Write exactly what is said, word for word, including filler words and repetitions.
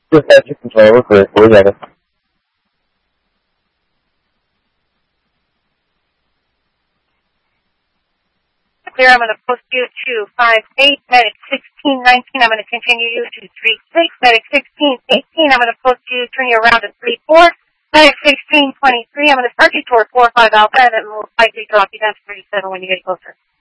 Dispatcher control, request, we got it. Clear, I'm going to post you to five eight, medic sixteen nineteen, I'm going to continue you to three six, medic sixteen eighteen, I'm going to post you, turn you around to three four, medic sixteen twenty-three, I'm going to start you toward four five Alpha, and then we'll likely drop you down to thirty-seven when you get closer.